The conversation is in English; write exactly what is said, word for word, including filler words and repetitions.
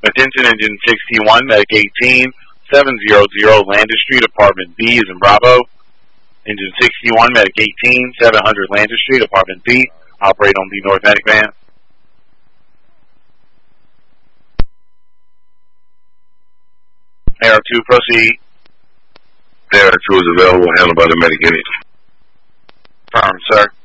Attention, Engine sixty-one, Medic eighteen, seven hundred Landis Street, Apartment B is in Bravo. Engine sixty-one, Medic eighteen, seven hundred Landis Street, Apartment B. Operate on the North Medic van. A R two, proceed. A R two is available, handled by the medic unit. Firm, sir.